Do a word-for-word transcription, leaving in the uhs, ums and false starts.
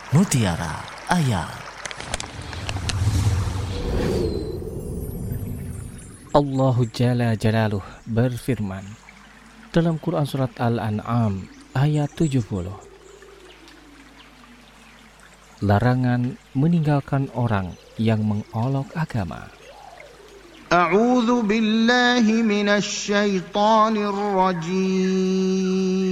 Mutiara Ayat. Allahu Jalla Jalaluh berfirman dalam Quran Surat Al-An'am ayat tujuh puluh. Larangan meninggalkan orang yang mengolok agama. A'udzu billahi minasy syaithanir rajim.